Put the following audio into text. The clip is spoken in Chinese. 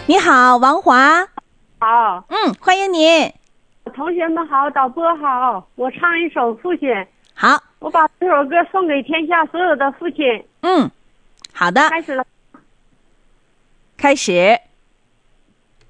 你好，王华。 好， 欢迎您。 同学们好，导播好，我唱一首《父亲》。 好， 我把这首歌送给天下所有的父亲。 好的， 开始了。 开始。